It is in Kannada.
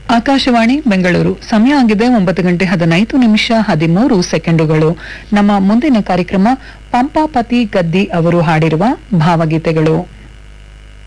ಆಕಾಶವಾಣಿ ಬೆಂಗಳೂರು ಸಮಯ ಆಗಿದೆ 9:15 ನಮ್ಮ ಮುಂದಿನ ಕಾರ್ಯಕ್ರಮ ಪಂಪಾಪತಿ ಗದ್ದಿ ಅವರು ಹಾಡಿರುವ ಭಾವಗೀತೆಗಳು.